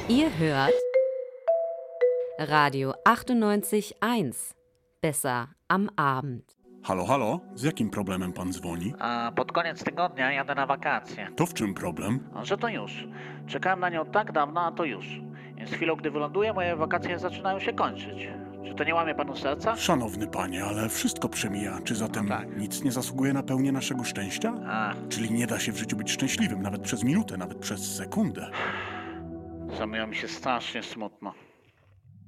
Ihr hört Radio 98.1. Besser am Abend. Halo, halo, z jakim problemem pan dzwoni? A pod koniec tygodnia jadę na wakacje. To w czym problem? Że to już. Czekałem na nią tak dawno, a to już. Więc z chwilą, gdy wyląduję, moje wakacje zaczynają się kończyć. Czy to nie łamie panu serca? Szanowny panie, ale wszystko przemija. Czy zatem No tak. nic nie zasługuje na pełnię naszego szczęścia? A, Czyli nie da się w życiu być szczęśliwym, nawet przez minutę, nawet przez sekundę. zrobiło mi się strasznie smutno.